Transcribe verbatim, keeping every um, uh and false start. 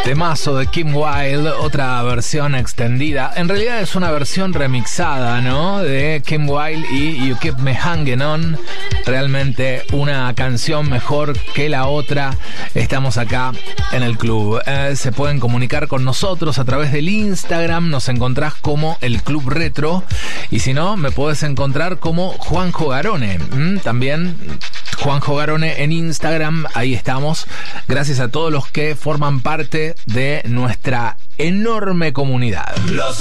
Temazo de Kim Wilde, otra versión extendida. En realidad es una versión remixada, ¿no? De Kim Wilde y You Keep Me Hanging On. Realmente una canción mejor que la otra. Estamos acá en el club. Eh, se pueden comunicar con nosotros a través del Instagram. Nos encontrás como el Club Retro. Y si no, me podés encontrar como Juanjo Garone. ¿Mm? También Juanjo Garone en Instagram. Ahí estamos. Gracias a todos los que forman parte de nuestra enorme comunidad. Los